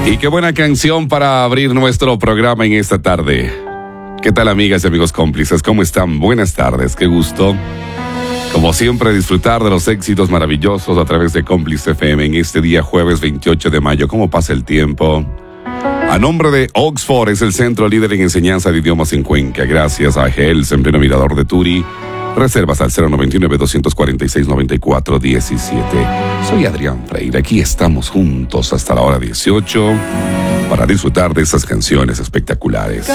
Y qué buena canción para abrir nuestro programa en esta tarde. ¿Qué tal, amigas y amigos cómplices? ¿Cómo están? Buenas tardes, qué gusto. Como siempre, disfrutar de los éxitos maravillosos a través de Cómplice FM en este día jueves 28 de mayo. ¿Cómo pasa el tiempo? A nombre de Oxford, es el centro líder en enseñanza de idiomas en Cuenca. Gracias a Gels, en pleno Mirador de Turi. Reservas al 099-246-9417. Soy Adrián Freire. Aquí estamos juntos hasta la hora 18 para disfrutar de esas canciones espectaculares.